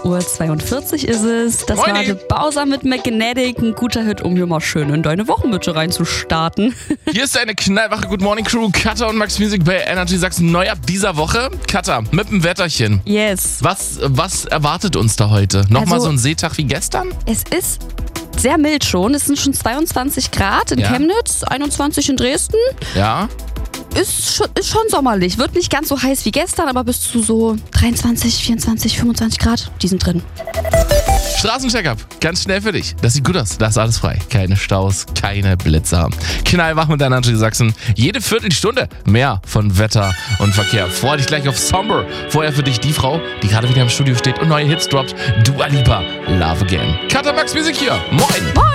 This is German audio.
8:42 ist es. Das Moini. war The Bowser mit Magnetic. Ein guter Hit, um hier mal schön in deine Wochenmütze reinzustarten. Hier ist eine knallwache Good Morning Crew. Katha und Max Music bei Energy Sachsen neu ab dieser Woche. Katha, mit dem Wetterchen. Yes. Was erwartet uns da heute? Nochmal Also- so ein Seetag wie gestern? Es ist sehr mild schon. Es sind schon 22 Grad in Ja. Chemnitz, 21 in Dresden. Ja. Ist schon sommerlich. Wird nicht ganz so heiß wie gestern, aber bis zu so 23, 24, 25 Grad. Die sind drin. Straßencheck-up, ganz schnell für dich. Das sieht gut aus, da ist alles frei. Keine Staus, keine Blitzer. Knallwach mit Energy Sachsen. Jede Viertelstunde mehr von Wetter und Verkehr. Freu dich gleich auf Somber. Vorher für dich die Frau, die gerade wieder im Studio steht und neue Hits droppt. Dua Lipa, Love Again. Katha, Max Music hier. Moin.